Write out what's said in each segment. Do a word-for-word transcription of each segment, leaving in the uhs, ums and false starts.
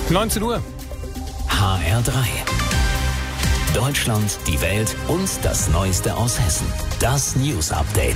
neunzehn Uhr. H R drei. Deutschland, die Welt und das Neueste aus Hessen. Das News Update.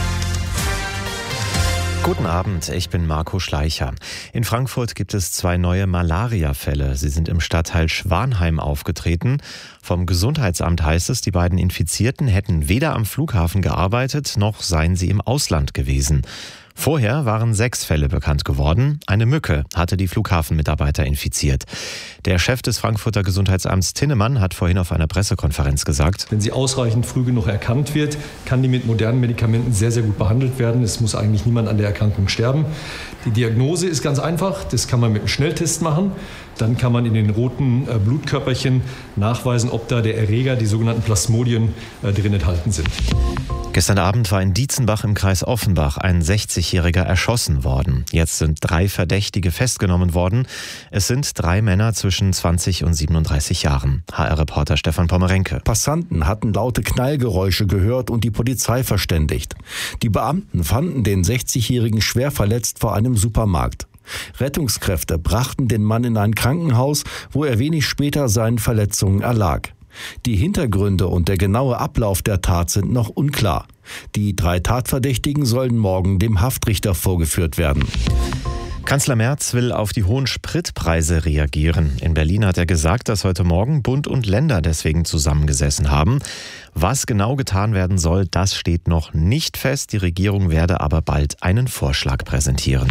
Guten Abend, ich bin Marco Schleicher. In Frankfurt gibt es zwei neue Malaria-Fälle. Sie sind im Stadtteil Schwanheim aufgetreten. Vom Gesundheitsamt heißt es, die beiden Infizierten hätten weder am Flughafen gearbeitet, noch seien sie im Ausland gewesen. Vorher waren sechs Fälle bekannt geworden. Eine Mücke hatte die Flughafenmitarbeiter infiziert. Der Chef des Frankfurter Gesundheitsamts Tinnemann hat vorhin auf einer Pressekonferenz gesagt: Wenn sie ausreichend früh genug erkannt wird, kann die mit modernen Medikamenten sehr, sehr gut behandelt werden. Es muss eigentlich niemand an der Erkrankung sterben. Die Diagnose ist ganz einfach. Das kann man mit einem Schnelltest machen. Dann kann man in den roten Blutkörperchen nachweisen, ob da der Erreger, die sogenannten Plasmodien, drin enthalten sind. Gestern Abend war in Dietzenbach im Kreis Offenbach ein sechzigjähriger erschossen worden. Jetzt sind drei Verdächtige festgenommen worden. Es sind drei Männer zwischen zwanzig und siebenunddreißig Jahren. H R-Reporter Stefan Pommerenke. Passanten hatten laute Knallgeräusche gehört und die Polizei verständigt. Die Beamten fanden den sechzigjährigen schwer verletzt vor einem Supermarkt. Rettungskräfte brachten den Mann in ein Krankenhaus, wo er wenig später seinen Verletzungen erlag. Die Hintergründe und der genaue Ablauf der Tat sind noch unklar. Die drei Tatverdächtigen sollen morgen dem Haftrichter vorgeführt werden. Kanzler Merz will auf die hohen Spritpreise reagieren. In Berlin hat er gesagt, dass heute Morgen Bund und Länder deswegen zusammengesessen haben. Was genau getan werden soll, das steht noch nicht fest. Die Regierung werde aber bald einen Vorschlag präsentieren.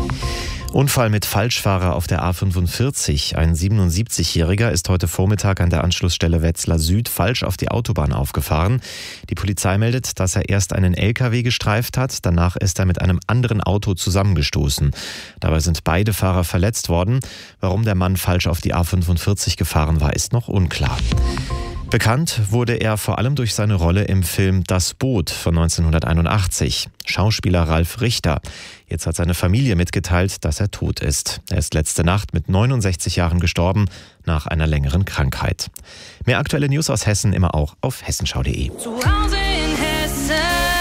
Unfall mit Falschfahrer auf der A fünfundvierzig. Ein siebenundsiebzigjähriger ist heute Vormittag an der Anschlussstelle Wetzlar Süd falsch auf die Autobahn aufgefahren. Die Polizei meldet, dass er erst einen L K W gestreift hat, danach ist er mit einem anderen Auto zusammengestoßen. Dabei sind beide Fahrer verletzt worden. Warum der Mann falsch auf die A fünfundvierzig gefahren war, ist noch unklar. Bekannt wurde er vor allem durch seine Rolle im Film Das Boot von neunzehnhunderteinundachtzig. Schauspieler Ralf Richter. Jetzt hat seine Familie mitgeteilt, dass er tot ist. Er ist letzte Nacht mit neunundsechzig Jahren gestorben, nach einer längeren Krankheit. Mehr aktuelle News aus Hessen immer auch auf hessenschau punkt de. Zu Hause in Hessen,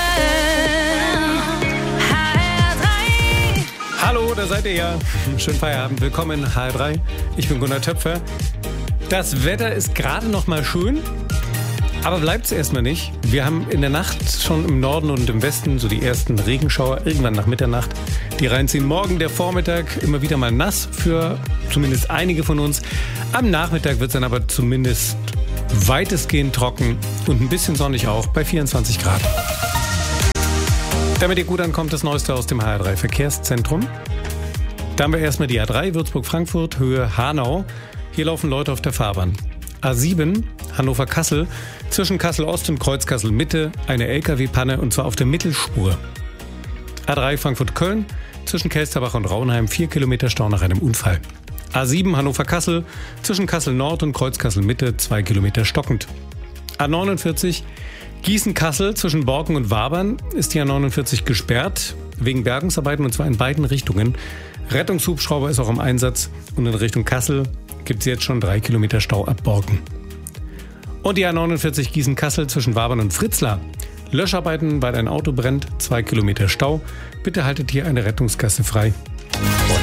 H R drei. Hallo, da seid ihr ja. Schönen Feierabend. Willkommen in H R drei. Ich bin Gunnar Töpfer. Das Wetter ist gerade noch mal schön, aber bleibt es erstmal nicht. Wir haben in der Nacht schon im Norden und im Westen so die ersten Regenschauer, irgendwann nach Mitternacht, die reinziehen. Morgen der Vormittag immer wieder mal nass für zumindest einige von uns. Am Nachmittag wird es dann aber zumindest weitestgehend trocken und ein bisschen sonnig auch bei vierundzwanzig Grad. Damit ihr gut ankommt, das Neueste aus dem H R drei Verkehrszentrum. Da haben wir erstmal die A drei Würzburg-Frankfurt, Höhe Hanau. Hier laufen Leute auf der Fahrbahn. A sieben, Hannover-Kassel, zwischen Kassel-Ost und Kreuz-Kassel-Mitte, eine L K W-Panne und zwar auf der Mittelspur. A drei Frankfurt-Köln, zwischen Kelsterbach und Raunheim, vier Kilometer Stau nach einem Unfall. A sieben Hannover-Kassel, zwischen Kassel-Nord und Kreuz-Kassel-Mitte, zwei Kilometer stockend. A neunundvierzig Gießen-Kassel, zwischen Borken und Wabern, ist die A neunundvierzig gesperrt, wegen Bergungsarbeiten und zwar in beiden Richtungen. Rettungshubschrauber ist auch im Einsatz und in Richtung Kassel gibt es jetzt schon drei Kilometer Stau ab Borken. Und die A neunundvierzig Gießen-Kassel zwischen Wabern und Fritzlar. Löscharbeiten, weil ein Auto brennt, zwei Kilometer Stau. Bitte haltet hier eine Rettungsgasse frei.